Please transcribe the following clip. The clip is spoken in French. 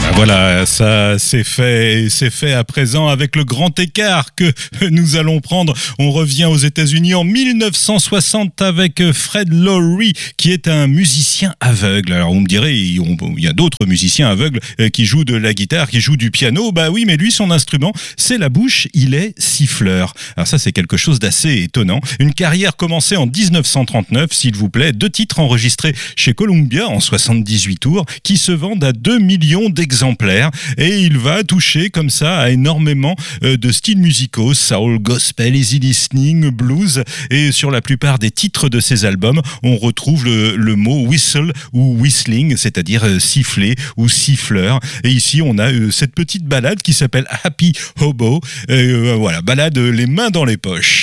Voilà, ça c'est fait à présent avec le grand écart que nous allons prendre. On revient aux États-Unis en 1960 avec Fred Lowry, qui est un musicien aveugle. Alors on me dirait, il y a d'autres musiciens aveugles qui jouent de la guitare, qui jouent du piano. Bah oui, mais lui, son instrument, c'est la bouche. Il est siffleur. Alors ça, c'est quelque chose d'assez étonnant. Une carrière commencée en 1939, s'il vous plaît. 2 titres enregistrés chez Columbia en 78 tours, qui se vendent à 2 millions d'exemplaires. Et il va toucher comme ça à énormément de styles musicaux, soul, gospel, easy listening, blues. Et sur la plupart des titres de ses albums, on retrouve le mot whistle ou whistling, c'est-à-dire siffler ou siffleur. Et ici, on a cette petite balade qui s'appelle Happy Hobo. Voilà, balade les mains dans les poches.